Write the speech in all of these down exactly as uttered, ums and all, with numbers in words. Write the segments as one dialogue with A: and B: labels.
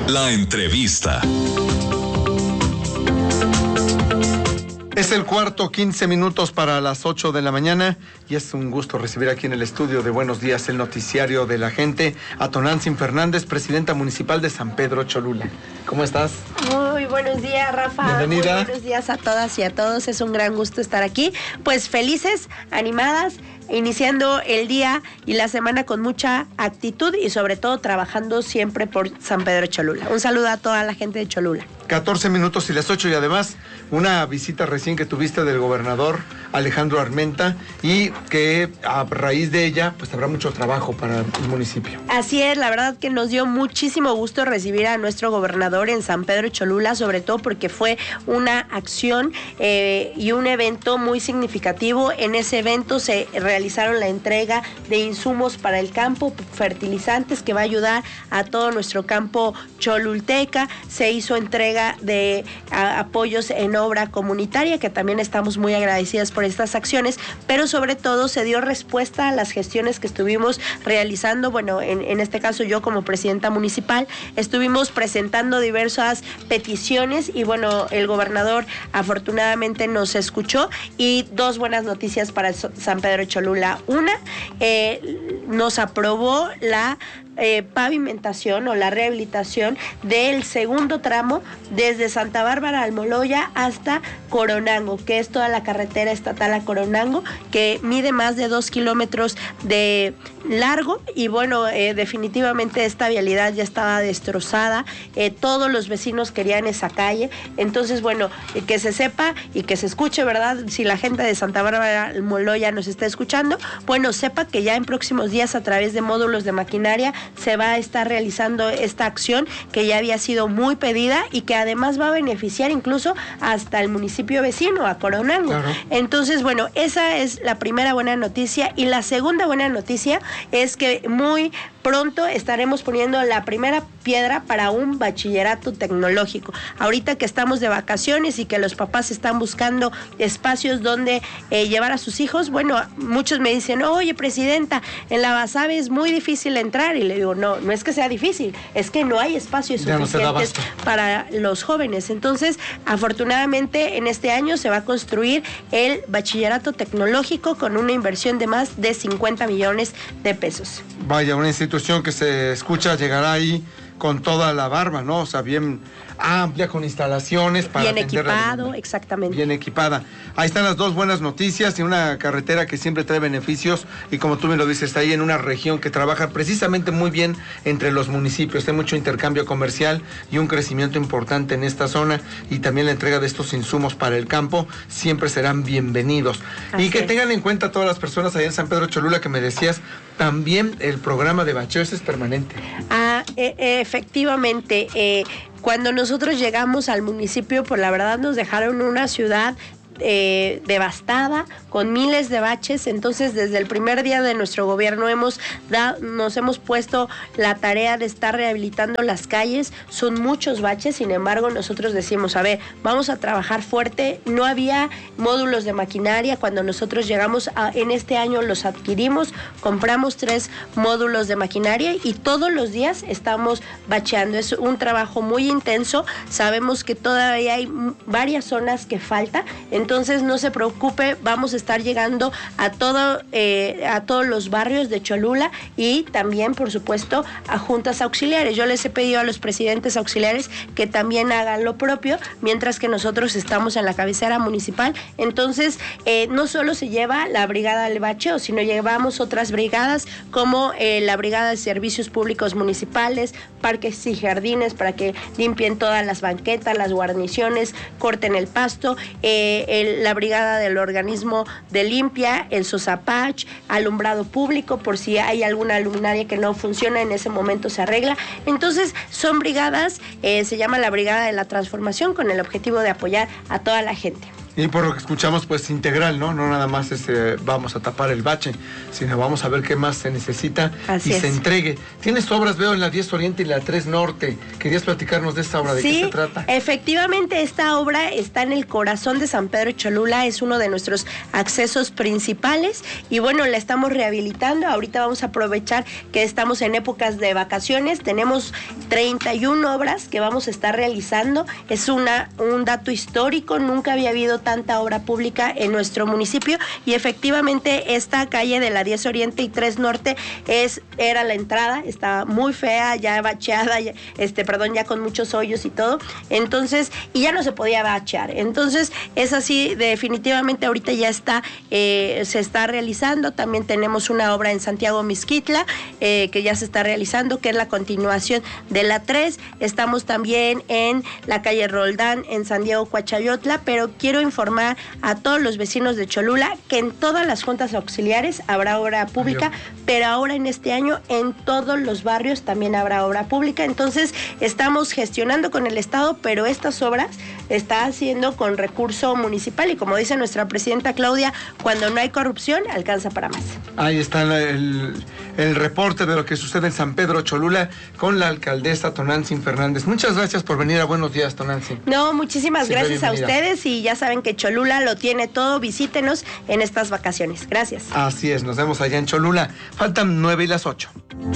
A: La entrevista.
B: Es el cuarto, quince minutos para las ocho de la mañana y es un gusto recibir aquí en el estudio de Buenos Días, el noticiario de la gente, a Tonantzin Fernández, presidenta municipal de San Pedro Cholula. ¿Cómo estás?
C: Muy buenos días, Rafa.
B: Bienvenida.
C: Muy buenos días a todas y a todos. Es un gran gusto estar aquí. Pues felices, animadas, iniciando el día y la semana con mucha actitud y sobre todo trabajando siempre por San Pedro Cholula. Un saludo a toda la gente de Cholula.
B: catorce minutos y las ocho y además una visita recién que tuviste del gobernador Alejandro Armenta y que a raíz de ella pues habrá mucho trabajo para el municipio.
C: Así es, la verdad que nos dio muchísimo gusto recibir a nuestro gobernador en San Pedro Cholula, sobre todo porque fue una acción eh, y un evento muy significativo. En ese evento se realizaron la entrega de insumos para el campo, fertilizantes que va a ayudar a todo nuestro campo cholulteca. Se hizo entrega de a, apoyos en obra comunitaria, que también estamos muy agradecidas por estas acciones, pero sobre todo se dio respuesta a las gestiones que estuvimos realizando. Bueno, en, en este caso yo como presidenta municipal estuvimos presentando diversas peticiones y bueno, el gobernador afortunadamente nos escuchó y dos buenas noticias para San Pedro Cholula. Una, eh, nos aprobó la Eh, pavimentación o la rehabilitación del segundo tramo desde Santa Bárbara Almoloya hasta Coronango, que es toda la carretera estatal a Coronango, que mide más de dos kilómetros de largo y bueno, eh, definitivamente esta vialidad ya estaba destrozada, eh, todos los vecinos querían esa calle, entonces bueno, eh, que se sepa y que se escuche, ¿verdad? Si la gente de Santa Bárbara Almoloya nos está escuchando, bueno, sepa que ya en próximos días a través de módulos de maquinaria se va a estar realizando esta acción que ya había sido muy pedida y que además va a beneficiar incluso hasta el municipio vecino, a Coronango. Claro. Entonces, bueno, esa es la primera buena noticia y la segunda buena noticia es que muy pronto estaremos poniendo la primera piedra para un bachillerato tecnológico. Ahorita que estamos de vacaciones y que los papás están buscando espacios donde eh, llevar a sus hijos, bueno, muchos me dicen, oye, presidenta, en la Basabe es muy difícil entrar, y le digo, no, no es que sea difícil, es que no hay espacios
B: ya
C: suficientes
B: no
C: para los jóvenes. Entonces, afortunadamente, en este año se va a construir el bachillerato tecnológico con una inversión de más de cincuenta millones de pesos.
B: Vaya, una institución que se escucha llegará ahí con toda la barba, ¿no? O sea, bien amplia, con instalaciones para
C: bien equipado, exactamente.
B: Bien equipada. Ahí están las dos buenas noticias y una carretera que siempre trae beneficios y como tú me lo dices, está ahí en una región que trabaja precisamente muy bien entre los municipios. Hay mucho intercambio comercial y un crecimiento importante en esta zona y también la entrega de estos insumos para el campo siempre serán bienvenidos. Así y que es. Tengan en cuenta todas las personas allá en San Pedro Cholula que me decías, también el programa de bacheo es permanente.
C: Ah, eh, efectivamente, eh, cuando nosotros llegamos al municipio, pues la verdad nos dejaron una ciudad Eh, devastada, con miles de baches. Entonces desde el primer día de nuestro gobierno hemos da, nos hemos puesto la tarea de estar rehabilitando las calles. Son muchos baches, sin embargo nosotros decimos, a ver, vamos a trabajar fuerte. No había módulos de maquinaria cuando nosotros llegamos a, en este año los adquirimos, compramos tres módulos de maquinaria y todos los días estamos bacheando. Es un trabajo muy intenso, sabemos que todavía hay varias zonas que falta. Entonces no se preocupe, vamos a estar llegando a todo eh, a todos los barrios de Cholula y también, por supuesto, a juntas auxiliares. Yo les he pedido a los presidentes auxiliares que también hagan lo propio, mientras que nosotros estamos en la cabecera municipal. Entonces, eh, no solo se lleva la brigada del bacheo, sino llevamos otras brigadas como eh, la brigada de servicios públicos municipales, parques y jardines para que limpien todas las banquetas, las guarniciones, corten el pasto, eh, el, la brigada del organismo de limpia, el SOSAPACH, alumbrado público, por si hay alguna luminaria que no funciona, en ese momento se arregla. Entonces son brigadas, eh, se llama la Brigada de la Transformación, con el objetivo de apoyar a toda la gente.
B: Y por lo que escuchamos, pues integral, ¿no? No nada más este, vamos a tapar el bache, sino vamos a ver qué más se necesita
C: Así
B: y
C: es.
B: se entregue. Tienes obras, veo, en la diez Oriente y la tres Norte. ¿Querías platicarnos de esta obra? ¿De
C: sí,
B: qué se trata?
C: Efectivamente, esta obra está en el corazón de San Pedro Cholula, es uno de nuestros accesos principales y bueno, la estamos rehabilitando. Ahorita vamos a aprovechar que estamos en épocas de vacaciones. Tenemos treinta y una obras que vamos a estar realizando. Es una, un dato histórico, nunca había habido tanta obra pública en nuestro municipio y efectivamente esta calle de la diez Oriente y tres Norte es, era la entrada, está muy fea, ya bacheada, ya, este, perdón, ya con muchos hoyos y todo, entonces, y ya no se podía bachear, entonces es así, definitivamente ahorita ya está, eh, se está realizando. También tenemos una obra en Santiago Mixquitla, eh, que ya se está realizando, que es la continuación de la tres, estamos también en la calle Roldán, en San Diego Coachayotla, pero quiero informar a todos los vecinos de Cholula que en todas las juntas auxiliares habrá obra pública, pero ahora en este año en todos los barrios también habrá obra pública. Entonces estamos gestionando con el Estado, pero estas obras está haciendo con recurso municipal y como dice nuestra presidenta Claudia, cuando no hay corrupción alcanza para más.
B: Ahí está el, el reporte de lo que sucede en San Pedro Cholula con la alcaldesa Tonantzin Fernández. Muchas gracias por venir a Buenos Días, Tonantzin.
C: No, muchísimas
B: Siempre
C: gracias a
B: bienvenida.
C: ustedes y ya saben que Cholula lo tiene todo, visítenos en estas vacaciones. Gracias.
B: Así es, nos vemos allá en Cholula. Faltan nueve y las ocho.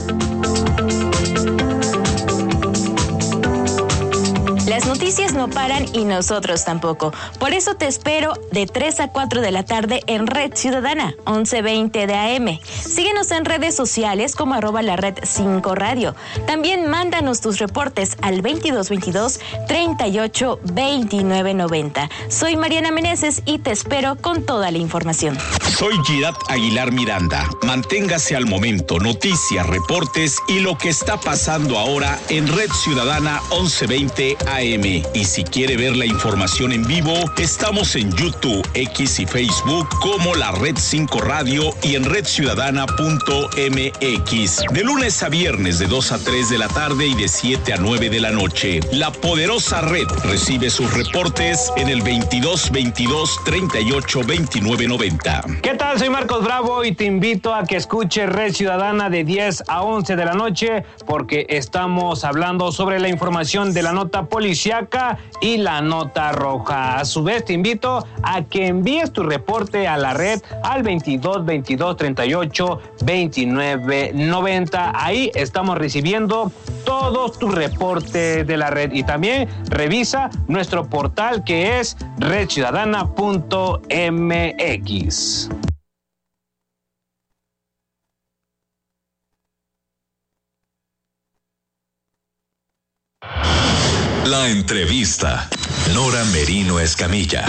A: Las noticias no paran y nosotros tampoco. Por eso te espero de tres a cuatro de la tarde en Red Ciudadana, once veinte de A M. Síguenos en redes sociales como arroba la red cinco radio. También mándanos tus reportes al veintidós veintidós, treinta y ocho, veintinueve noventa. Soy Mariana Meneses y te espero con toda la información.
D: Soy Girat Aguilar Miranda. Manténgase al momento, noticias, reportes y lo que está pasando ahora en Red Ciudadana once veinte A M. Y si quiere ver la información en vivo, estamos en YouTube, X y Facebook como la Red cinco Radio y en red ciudadana punto m x. De lunes a viernes de dos a tres de la tarde y de siete a nueve de la noche. La poderosa red recibe sus reportes en el veintidós veintidós, treinta y ocho, veintinueve noventa.
E: ¿Qué tal? Soy Marcos Bravo y te invito a que escuches Red Ciudadana de diez a once de la noche porque estamos hablando sobre la información de la nota policiaca y la nota roja. A su vez te invito a que envíes tu reporte a la red al veintidós veintidós, treinta y ocho, veintinueve noventa. Ahí estamos recibiendo todos tus reportes de la red y también revisa nuestro portal que es red ciudadana punto m x.
F: La entrevista. Nora Merino Escamilla.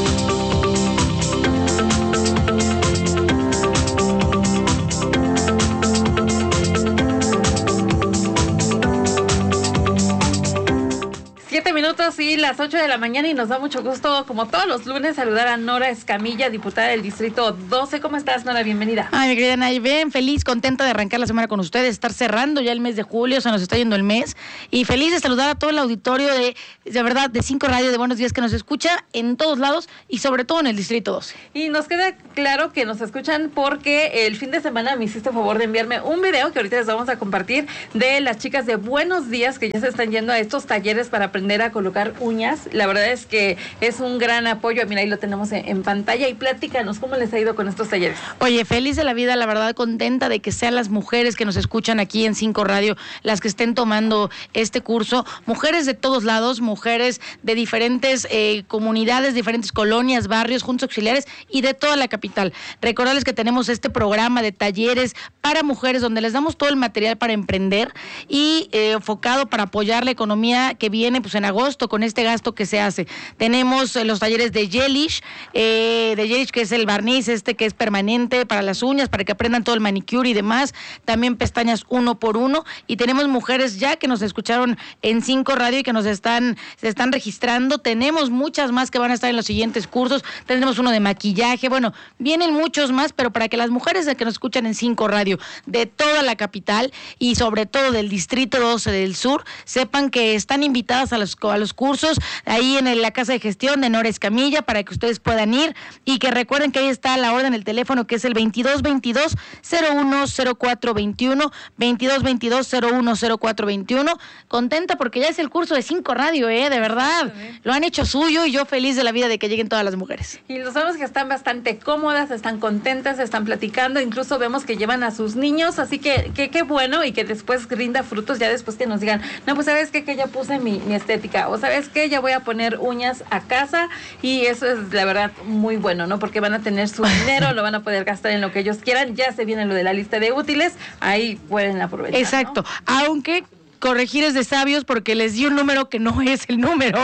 G: Siete minutos y las ocho de la mañana y nos da mucho gusto, como todos los lunes, saludar a Nora Escamilla, diputada del Distrito doce. ¿Cómo estás, Nora? Bienvenida.
H: Ay, mi querida Nay, bien, feliz, contenta de arrancar la semana con ustedes, estar cerrando ya el mes de julio, se nos está yendo el mes, y feliz de saludar a todo el auditorio de, de verdad, de cinco Radio, de Buenos Días, que nos escucha en todos lados y sobre todo en el Distrito doce.
G: Y nos queda claro que nos escuchan porque el fin de semana me hiciste favor de enviarme un video que ahorita les vamos a compartir de las chicas de Buenos Días que ya se están yendo a estos talleres para aprender a colocar uñas. La verdad es que es un gran apoyo. Mira, ahí lo tenemos en, en pantalla. Y platícanos, ¿cómo les ha ido con estos talleres?
H: Oye, feliz de la vida, la verdad, contenta de que sean las mujeres que nos escuchan aquí en cinco Radio las que estén tomando este curso. Mujeres de todos lados, mujeres de diferentes eh, comunidades, diferentes colonias, barrios, juntas auxiliares y de toda la capital. Recordarles que tenemos este programa de talleres para mujeres donde les damos todo el material para emprender y eh, enfocado para apoyar la economía que viene pues en agosto con este gasto que se hace. Tenemos eh, los talleres de Gelish, eh, de Gelish que es el barniz este que es permanente para las uñas, para que aprendan todo el manicure y demás, también pestañas uno por uno, y tenemos mujeres ya que nos escucharon en cinco Radio y que nos están, se están registrando. Tenemos muchas más que van a estar en los siguientes cursos, tenemos uno de maquillaje, bueno, vienen muchos más, pero para que las mujeres que nos escuchan en cinco Radio de toda la capital y sobre todo del Distrito doce del Sur, sepan que están invitadas a las los, a los cursos ahí en la casa de gestión de Nora Escamilla para que ustedes puedan ir y que recuerden que ahí está la orden, el teléfono que es el veintidós veintidós cero uno cero cuatro veintiuno, veintidós veintidós cero uno cero cuatro veintiuno. Contenta porque ya es el curso de Cinco Radio, eh, de verdad. Lo han hecho suyo y yo feliz de la vida de que lleguen todas las mujeres.
G: Y lo sabemos que están bastante cómodas, están contentas, están platicando, incluso vemos que llevan a sus niños, así que qué bueno y que después rinda frutos, ya después que nos digan, no, pues sabes qué, que ya puse mi, mi estética, o sabes qué, ya voy a poner uñas a casa, y eso es la verdad muy bueno, ¿no? Porque van a tener su dinero, lo van a poder gastar en lo que ellos quieran, ya se viene lo de la lista de útiles, ahí pueden aprovechar.
H: Exacto, ¿no? Aunque corregir es de sabios porque les di un número que no es el número.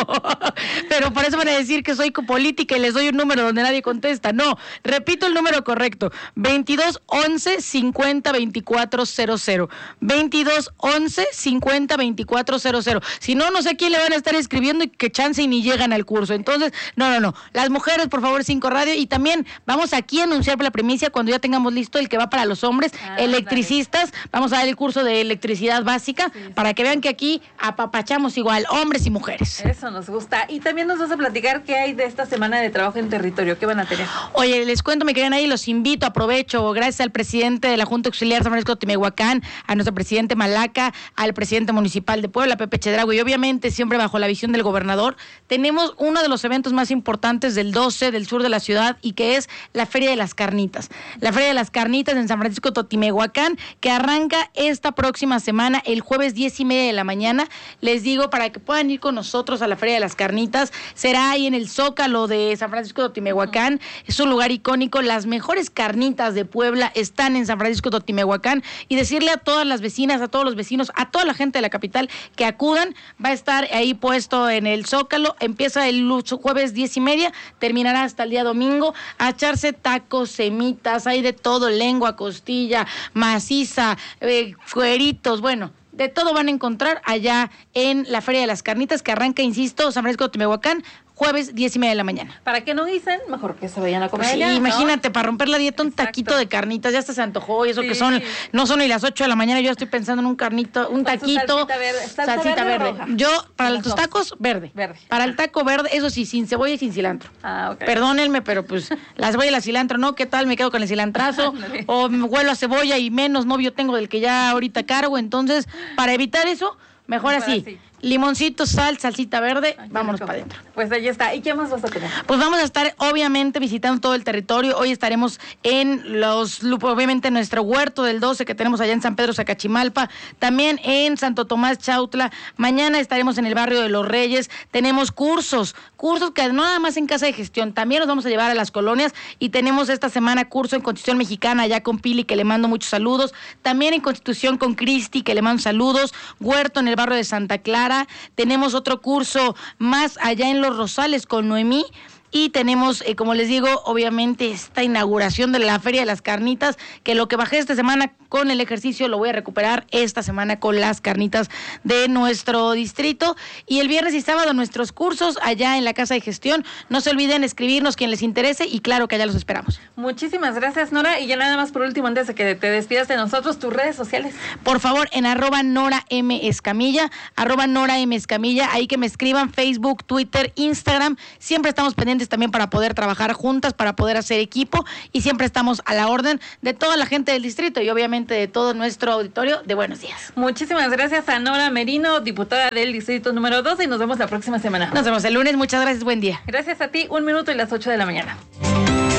H: Pero por eso van a decir que soy política y les doy un número donde nadie contesta. No, repito el número correcto. veintidós once cincuenta veinticuatro cero cero. veintidós once cincuenta veinticuatro cero cero. Si no, no sé a quién le van a estar escribiendo y que chance y ni llegan al curso. Entonces, no, no, no. Las mujeres, por favor, Cinco Radio. Y también vamos aquí a anunciar la primicia cuando ya tengamos listo el que va para los hombres, ah, electricistas. Dale. Vamos a dar el curso de electricidad básica, sí, para que vean que aquí apapachamos igual hombres y mujeres.
G: Eso nos gusta. Y también nos vas a platicar qué hay de esta semana de trabajo en territorio. ¿Qué van a tener?
H: Oye, les cuento, me quedan ahí, los invito, aprovecho, gracias al presidente de la Junta Auxiliar San Francisco de Timehuacán, a nuestro presidente Malaca, al presidente municipal de Puebla, Pepe Chedraui, y obviamente siempre bajo la visión del gobernador, tenemos uno de los eventos más importantes del doce del sur de la ciudad y que es la Feria de las Carnitas. La Feria de las Carnitas en San Francisco Totimehuacán, que arranca esta próxima semana, el jueves diez y media de la mañana. Les digo, para que puedan ir con nosotros a la Feria de las Carnitas, será ahí en el Zócalo de San Francisco Totimehuacán. Uh-huh. Es un lugar icónico. Las mejores carnitas de Puebla están en San Francisco Totimehuacán. Y decirle a todas las vecinas, a todos los vecinos, a toda la gente de la capital que acudan. Va a estar ahí puesto en el Zócalo. Empieza el jueves diez y media, terminará hasta el día domingo. A echarse tacos, semitas, hay de todo, lengua, costilla, maciza, eh, cueritos, bueno, de todo van a encontrar allá en la Feria de las Carnitas, que arranca, insisto, San Francisco de Timehuacán, jueves diez y media de la mañana.
G: Para que no dicen, mejor que se vayan a comer
H: sí,
G: allá,
H: imagínate,
G: ¿no?
H: Para romper la dieta, un Exacto. taquito de carnitas, ya hasta se antojó, y eso sí. que son, no son ni las ocho de la mañana, yo estoy pensando en un carnito, un
G: Con
H: taquito,
G: salsita verde, salsa
H: salsita verde.
G: verde.
H: Yo, para los tacos, verde.
G: verde.
H: Para el taco verde, eso sí, sin cebolla y sin cilantro.
G: Ah, ok.
H: Perdónenme, pero pues, la cebolla y la cilantro, ¿no? ¿Qué tal? Me quedo con el cilantrazo, o me huelo a cebolla y menos novio tengo del que ya ahorita cargo, entonces, para evitar eso, mejor así. así. Limoncito, sal, salsita verde, Ay, vámonos para adentro.
G: Pues ahí está. ¿Y qué más vas a tener?
H: Pues vamos a estar, obviamente, visitando todo el territorio. Hoy estaremos en los, obviamente, nuestro huerto del doce que tenemos allá en San Pedro Zacachimalpa, también en Santo Tomás Chautla. Mañana estaremos en el barrio de Los Reyes. Tenemos cursos, cursos que no nada más en casa de gestión, también nos vamos a llevar a las colonias y tenemos esta semana curso en Constitución Mexicana, allá con Pili, que le mando muchos saludos. También en Constitución con Cristi, que le mando saludos. Huerto en el barrio de Santa Clara. Tenemos otro curso más allá en Los Rosales con Noemí. Y tenemos, eh, como les digo, obviamente esta inauguración de la Feria de las Carnitas, que lo que bajé esta semana con el ejercicio lo voy a recuperar esta semana con las carnitas de nuestro distrito. Y el viernes y sábado nuestros cursos allá en la Casa de Gestión. No se olviden escribirnos quien les interese y claro que allá los esperamos.
G: Muchísimas gracias, Nora. Y ya nada más por último, antes de que te despidas de nosotros, tus redes sociales.
H: Por favor, en arroba Nora M. Escamilla, arroba Nora M. Escamilla, ahí que me escriban, Facebook, Twitter, Instagram. Siempre estamos pendientes también para poder trabajar juntas, para poder hacer equipo y siempre estamos a la orden de toda la gente del distrito y obviamente de todo nuestro auditorio de Buenos Días.
G: Muchísimas gracias a Nora Merino, diputada del distrito número doce y nos vemos la próxima semana.
H: Nos vemos el lunes, muchas gracias, buen día.
G: Gracias a ti, un minuto y las ocho de la mañana.